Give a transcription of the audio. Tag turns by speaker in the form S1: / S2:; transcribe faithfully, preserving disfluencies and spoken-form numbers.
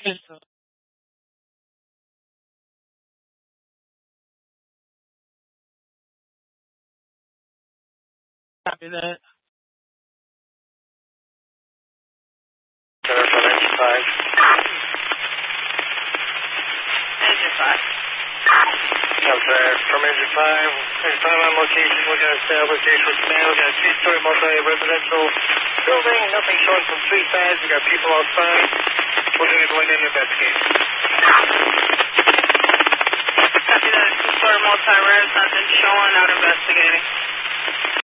S1: Yes, sir. Copy that.
S2: Center from engine five.
S3: Engine five.
S2: I'm sorry, from engine five. Engine five on location. We're going to establish Airport Command. We've got a three-story multi-residential building. Nothing showing from three sides. We've got people outside. We're going to go in and investigate.
S3: Copy that. Two-story multi-res. Nothing showing. Out investigating.